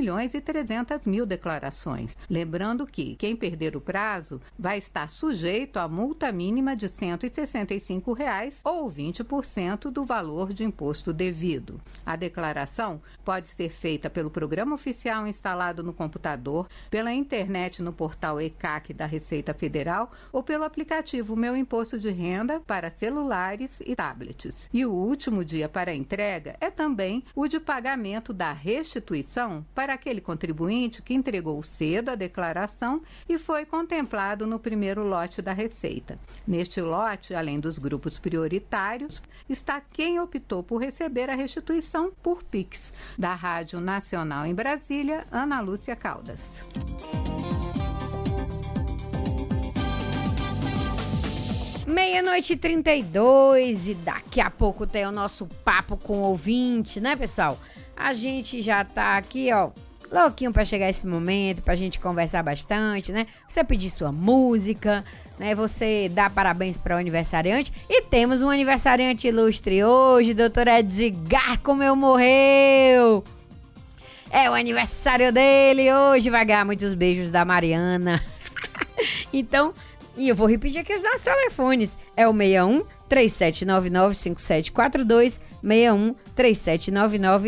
2.300.000 declarações. Lembrando que quem perder o prazo vai estar sujeito à multa mínima de R$ 165 ou 20% do valor de imposto devido. A declaração pode ser feita pelo programa oficial instalado no computador, pela internet no portal ECAC da Receita Federal ou pelo aplicativo Meu Imposto de Renda para celulares e tablets. E o último dia para a entrega é também o de pagamento da restituição para aquele contribuinte que entregou cedo a declaração e foi contemplado no primeiro lote da Receita. Neste lote, além dos grupos prioritários, está quem optou por receber a restituição por Pix. Da Rádio Nacional em Brasília, Ana Lúcia Caldas. 00:32 e daqui a pouco tem o nosso papo com o ouvinte, né, pessoal? A gente já tá aqui, ó, louquinho pra chegar esse momento, pra gente conversar bastante, né? Você pedir sua música, né? Você dá parabéns para o aniversariante. E temos um aniversariante ilustre hoje, doutor Edgar, como eu morreu! É o aniversário dele hoje, vai ganhar muitos beijos da Mariana. Então, e eu vou repetir aqui os nossos telefones. É o 61 3799 5742, 61 3799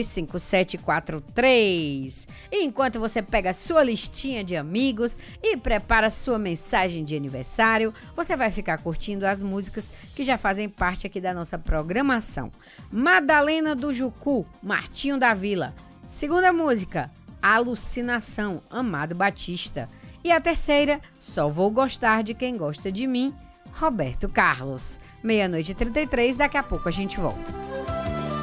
5743. E enquanto você pega a sua listinha de amigos e prepara sua mensagem de aniversário, você vai ficar curtindo as músicas que já fazem parte aqui da nossa programação. Madalena do Jucu, Martinho da Vila. Segunda música, Alucinação, Amado Batista. E a terceira, Só Vou Gostar de Quem Gosta de Mim, Roberto Carlos. 00:33, daqui a pouco a gente volta.